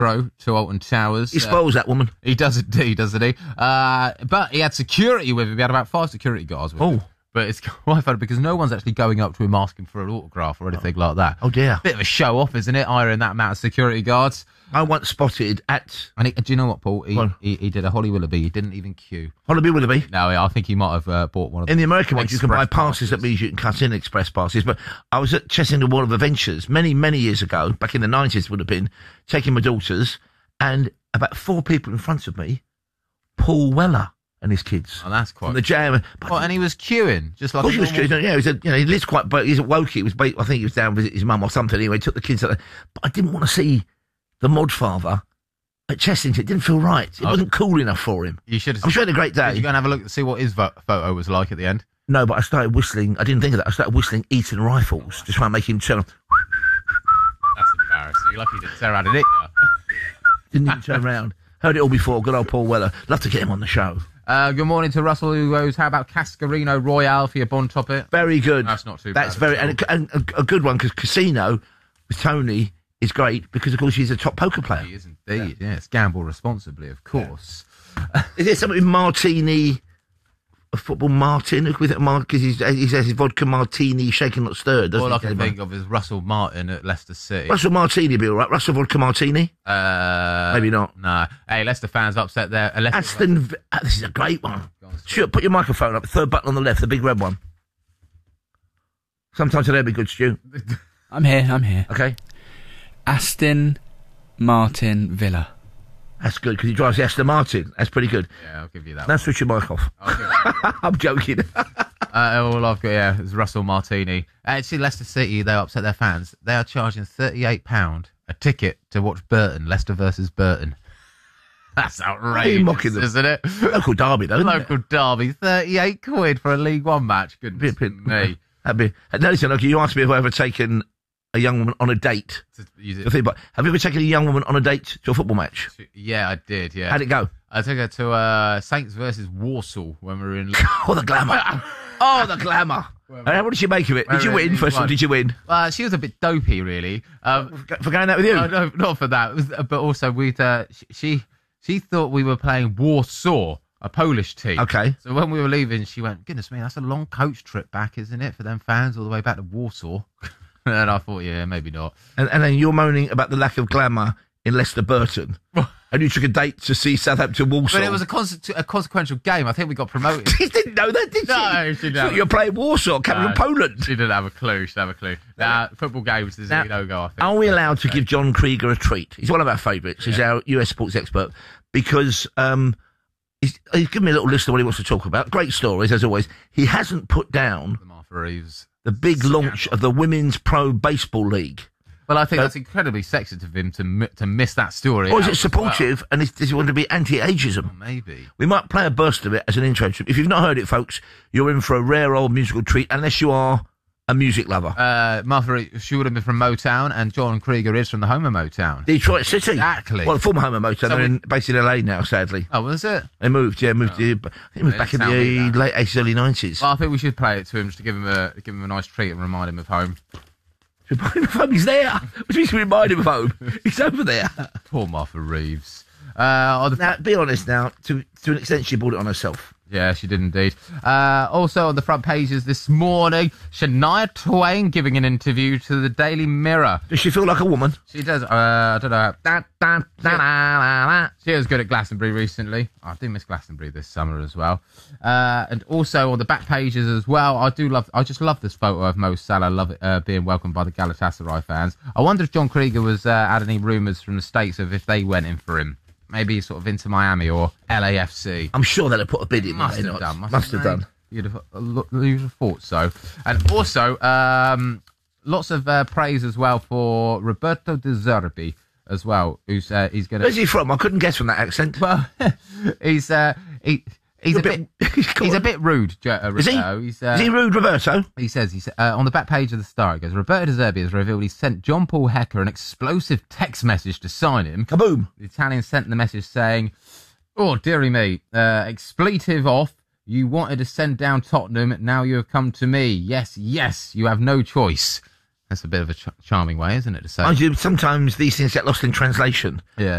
Pro to Alton Towers. He spoils that woman. He does indeed, doesn't he? But he had security with him. He had about 5 security guards with him. But it's quite funny because no one's actually going up to him asking for an autograph or anything like that. Oh, dear. Bit of a show-off, isn't it, hiring that amount of security guards? I once spotted at... And do you know what, Paul? He did a Holly Willoughby. He didn't even queue. Holly Willoughby? No, I think he might have bought one of them. In the American ones, you can buy passes. That means you can cut in express passes. But I was at Chessington Wall of Adventures many, many years ago, back in the 90s would have been, taking my daughters, and about 4 people in front of me, Paul Weller and his kids. Oh, that's quite... From the Jam. And he was queuing, just like... Of course he was queuing. Yeah, he lives quite... But he's at Woking. I think he was down to visit his mum or something. Anyway, he took the kids out there. But I didn't want to see the Modfather at Chessington. It didn't feel right. It wasn't cool enough for him. You should have... I'm sure he had a great day. Did you go and have a look to see what his photo was like at the end? No, but I started whistling. I didn't think of that. I started whistling Eton Rifles to try and make him turn. That's embarrassing. You're lucky he didn't turn around and hit you. Didn't even turn around. Heard it all before. Good old Paul Weller. Love to get him on the show. Good morning to Russell, who goes, how about Cascarino Royale for your Bond topic? Very good. That's not too bad. That's very... And a good one, because Casino with Tony is great because, of course, he's a top poker player. He is indeed, yes. Gamble responsibly, of course. Yeah. Is there something with Martini... A football Martin, because he says his vodka martini shaken not stirred. All I can think of is Russell Martin at Leicester City. Russell Martini be all right. Russell vodka martini? Maybe not. No. Hey, Leicester fans upset there. This is a great one. Sure, put your microphone up. Third button on the left, the big red one. Sometimes it'll be good, Stu. I'm here. Okay. Aston Martin Villa. That's good, because he drives the Aston Martin. That's pretty good. Yeah, I'll give you that. Now switch your mic off. I'm joking. All I've got, is Russell Martini. Actually, Leicester City, they upset their fans. They are charging £38 a ticket to watch Burton, Leicester versus Burton. That's outrageous, mocking them, isn't it? Local derby, though, Local derby, 38 quid for a League One match. Goodness me. Listen, you asked me if I've ever taken a young woman on a date. Have you ever taken a young woman on a date to a football match? Yeah, I did, yeah. How'd it go? I took her to Saints versus Warsaw when we were in... Oh, the glamour. The glamour. What did she make of it? Did you win, first of all? Did you win? She was a bit dopey, really. For going out with you? No, not for that. But also, she thought we were playing Warsaw, a Polish team. Okay. So when we were leaving, she went, goodness me, that's a long coach trip back, isn't it, for them fans all the way back to Warsaw? And I thought, yeah, maybe not. And then you're moaning about the lack of glamour in Leicester Burton. And you took a date to see Southampton Walsall. But it was a consequential game. I think we got promoted. She didn't know that, did she? No, she didn't. You're playing Warsaw, capital Poland. She didn't have a clue. Football games is a no-go, I think. Are we allowed to give John Krieger a treat? He's one of our favourites. He's our US sports expert. Because he's given me a little list of what he wants to talk about. Great stories, as always. He hasn't put down... The Martha Reeves. The big launch of the Women's Pro Baseball League. Well, I think that's incredibly sexist of him to miss that story. Or is it supportive and does he want to be anti-ageism? Oh, maybe. We might play a burst of it as an intro. If you've not heard it, folks, you're in for a rare old musical treat, unless you are a music lover. Martha, she would have been from Motown, and John Krieger is from the home of Motown. Detroit City. Exactly. Well, the former home of Motown. They're based in LA now, sadly. Oh, was it? They moved, I think it was back in the late 80s, early 90s. Well, I think we should play it to him just to give him a nice treat and remind him of home. Remind him of home? He's there. What means remind him of home? He's over there. Poor Martha Reeves. Now, be honest now, to an extent she bought it on herself. Yeah, she did indeed. Also on the front pages this morning, Shania Twain giving an interview to the Daily Mirror. Does she feel like a woman? She does. I don't know. She was good at Glastonbury recently. I do miss Glastonbury this summer as well. And also on the back pages as well, I just love this photo of Mo Salah. Love it being welcomed by the Galatasaray fans. I wonder if John Krieger was had any rumours from the States of if they went in for him. Maybe sort of into Miami or LAFC. I'm sure they'll have put a bid in. Must have done. You'd have thought so. And also, lots of praise as well for Roberto De Zerbi as well. Who's he's going to? Where's he from? I couldn't guess from that accent. Well, he's a bit rude. Is he? Is he rude, Roberto? He says on the back page of the Star. It goes, Roberto De Zerbi has revealed he sent John Paul Hecker an explosive text message to sign him. Kaboom! The Italian sent the message saying, "Oh dearie me, expletive off. You wanted to send down Tottenham. Now you have come to me. Yes, you have no choice." That's a bit of a charming way, isn't it, to say? Mind you, sometimes these things get lost in translation. Yeah.